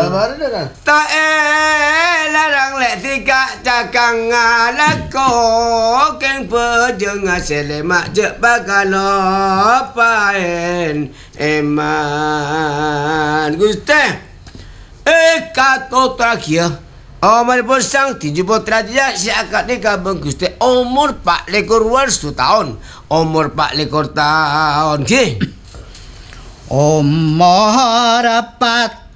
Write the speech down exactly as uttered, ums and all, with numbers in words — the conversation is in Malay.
Sabar dah. Tak eh larang lek tika cakang ngalako keng pejeng selemak je bagalopaen eman Gusti. Eh kato terakhir. Oh, malipun sang tujuh puluh teraja si akak ni kabang Gusti umur pak lekor satu tahun. Umur pak lekor tahun. Ke? Umur empat